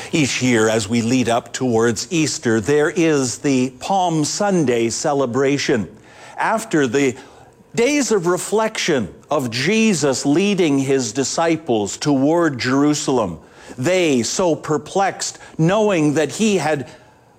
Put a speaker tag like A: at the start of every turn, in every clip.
A: Each year, as we lead up towards Easter, there is the Palm Sunday celebration. After the days of reflection of Jesus leading his disciples toward Jerusalem, they, so perplexed, knowing that he had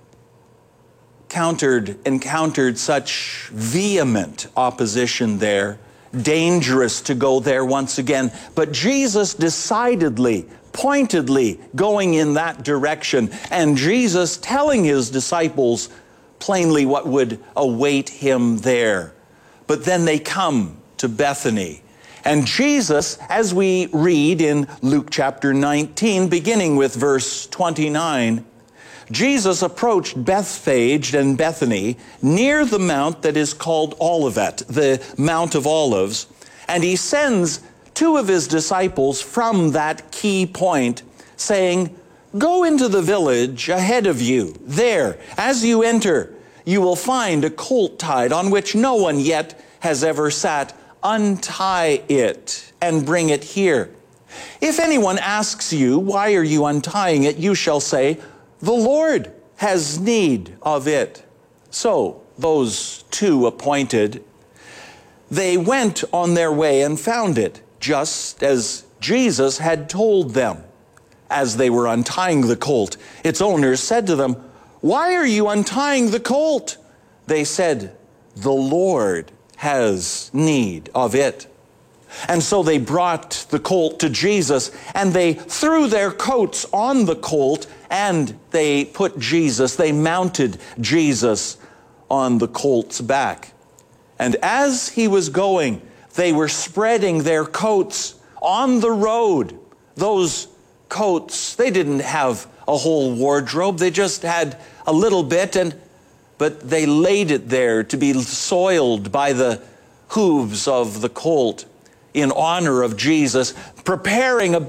A: encountered such vehement opposition there, dangerous to go there once again. But Jesus decidedly, pointedly going in that direction, and Jesus telling his disciples plainly what would await him there. But then they come to Bethany. And Jesus, as we read in Luke chapter 19, beginning with verse 29, Jesus approached Bethphage and Bethany near the mount that is called Olivet, the Mount of Olives, and he sends two of his disciples from that key point, saying, "Go into the village ahead of you. There, as you enter, you will find a colt tied on which no one yet has ever sat. Untie it and bring it here. If anyone asks you, 'Why are you untying it?' you shall say, 'The Lord has need of it.'" So those two appointed, they went on their way and found it, just as Jesus had told them. As they were untying the colt, its owners said to them, "Why are you untying the colt?" They said, "The Lord has need of it." And so they brought the colt to Jesus, and they threw their coats on the colt, and they mounted Jesus on the colt's back. And as he was going, they were spreading their coats on the road. Those coats, they didn't have a whole wardrobe. They just had a little bit, but they laid it there to be soiled by the hooves of the colt in honor of Jesus, preparing a